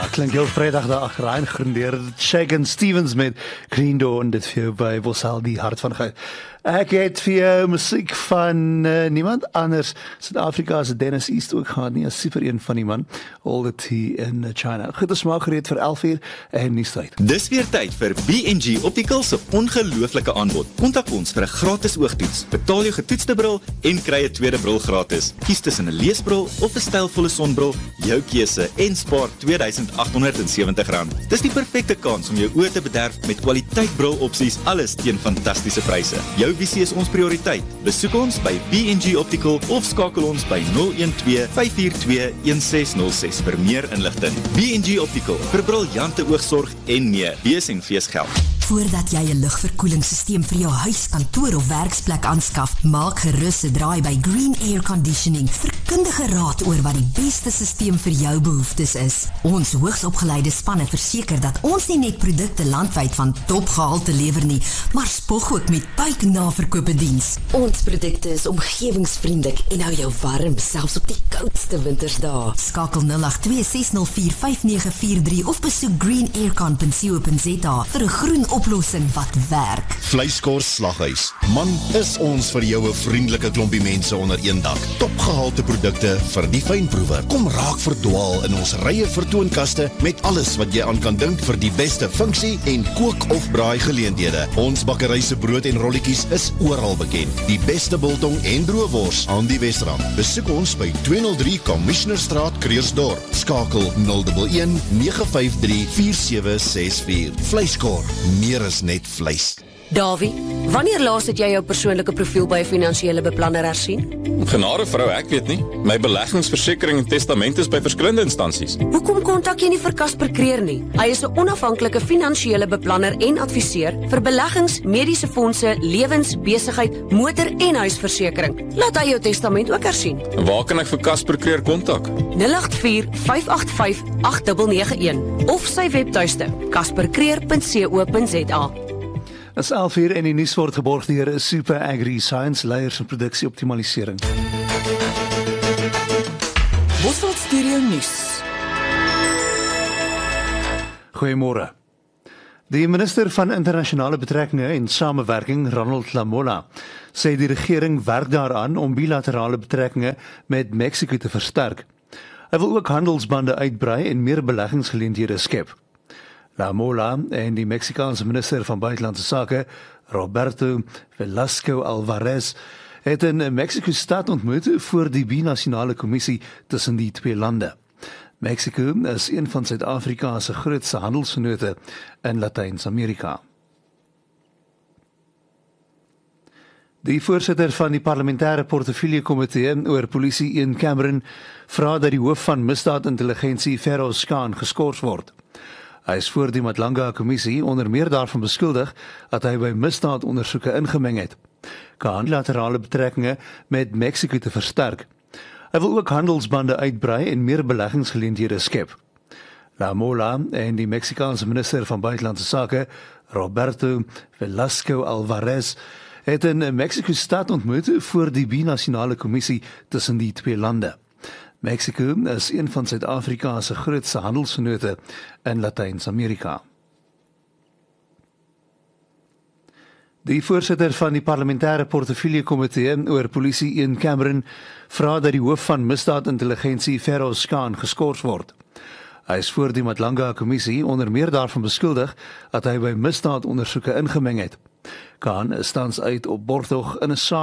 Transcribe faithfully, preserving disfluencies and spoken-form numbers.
klink heel vrydag daar agteraan grendeer. Shagan Stevens met Green Door en dit vir jou by Bosal die hart van goud. Ek het vir jou musiek van uh, niemand anders. Suid-Afrika se Dennis East ook gehad, nie 'n super een van die man. All the tea in China. Goed, ons maak gereed vir elf uur en nuus tyd. Dis weer tyd vir B en G Optical se ongelooflike aanbod. Kontak ons vir 'n gratis oogtoets. Betaal jou getoetste bril en kry 'n tweede bril gratis. Kies tussen 'n leesbril of 'n stylvolle sonbril, jou keuse en spaar twee duisend agt honderd sewentig rand. Dis die perfekte kans om jou oë te bederf met kwaliteit brilopsies, alles teen fantastiese pryse. Jou visie is ons prioriteit. Besoek ons by B en G Optical of skakel ons by nul een twee vyf vier twee een ses nul ses vir meer inligting. B en G Optical, vir briljante oogsorg en meer. B S en V S geld. Voordat jy 'n lugverkoelingssysteem vir jou huis, kantoor of werksplek aanskaf, maak gerus 'n draai by Green Air Conditioning vir kundige raad oor wat die beste systeem vir jou behoeftes is. Ons hoogsopgeleide spanne verseker dat ons nie net produkte landwyd van topgehalte lewer nie, maar spog ook met buiknaverkope diens. Ons produkte is omgewingsvriendelik en hou jou warm, selfs op die koudste wintersdae. Skakel nul agt twee ses nul vier vyf nege vier drie of besoek green aircon punt co punt za vir 'n groen oplossing wat werk. Vleiskors Slaghuis. Man, is ons vir jou 'n vriendelike klompie mense onder een dak. Topgehalte produkte vir die fynproewer. Kom raak verdwaal in ons rye vertoonkaste met alles wat jy aan kan dink vir die beste funksie en kook of braai geleenthede. Ons bakkery se brood en rolletjies is oral bekend. Die beste biltong en droëwors aan die Wesrand. Besoek ons by tweehonderd drie Commissionerstraat, Kreersdorp. Skakel nul een een nege vyf drie vier sewe ses vier. Vleiskor, meer is net vleis. Davie, wanneer laas het jy jou persoonlike profiel by 'n finansiële beplanner hersien? Genade vrou, ek weet nie. My beleggingsversekering en testament is by verskillende instansies. Hoekom kontak jy nie vir Casper Creer nie? Hy is 'n onafhanklike finansiële beplanner en adviseur vir beleggings, mediese fondse, lewens, besigheid, motor en huisversekering. Laat hy jou testament ook hersien. En waar kan ek vir Casper Creer kontak? nul agt vier vyf agt vyf agt nege nege een of sy webtuiste casper creer punt co punt za. As elf uur en die nuus word geborg deur Super Agri Science leiers en produksieoptimalisering. Bosveld Studio Nuus. Goeiemôre. Die minister van internasionale betrekkinge en samewerking, Ronald Lamola, sê die regering werk daaraan om bilaterale betrekkinge met Mexico te versterk. Hy wil ook handelsbande uitbrei en meer beleggingsgeleenthede skep. Lamola en die Meksikaanse minister van buitelandse sake, Roberto Velasco Alvarez, het in Mexico-stad ontmoet voor die binasionale kommissie tussen die twee lande. Mexico is een van Suid-Afrika se grootste handelsvennote in Latyn-Amerika. Die voorsitter van die parlementêre portefeulje-komitee oor polisie Ian Cameron vra dat die hoof van misdaadintelligensie, Feroz Khan, geskort word. Hy is voor die Matlanga-kommissie onder meer daarvan beskuldig dat hy by misdaadondersoeke ingemeng het. Khan bilaterale betrekkinge met Mexico te versterk. Hy wil ook handelsbande uitbrei en meer beleggingsgeleenthede skep. Lamola en die Meksikaanse minister van buitelandse sake, Roberto Velasco Alvarez, het in Mexico-stad ontmoet voor die binasionale kommissie tussen die twee lande. Mexico is een van Suid-Afrika se grootste handelsvennote in Latyn-Amerika. Die voorsitter van die parlementêre portefeulje-komitee oor polisie Ian Cameron vra dat die hoof van misdaadintelligensie, Feroz Khan, geskort word. Hy is voor die Matlanga-kommissie onder meer daarvan beskuldig dat hy by misdaadondersoeke ingemeng het. Khan is tans uit op borgtog in 'n saak